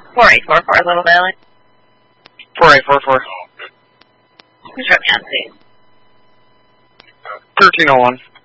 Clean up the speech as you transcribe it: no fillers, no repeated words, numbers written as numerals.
4844, Little Valley. 4844. Who's wrote me on, please? 1301.